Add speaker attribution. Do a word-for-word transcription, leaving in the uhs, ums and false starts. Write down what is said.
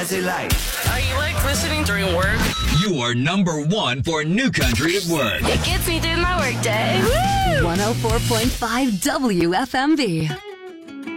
Speaker 1: Country Life.
Speaker 2: Are you like listening during work?
Speaker 3: You are number one for New Country at work.
Speaker 2: It gets me through my workday.
Speaker 4: one oh four point five W F M B.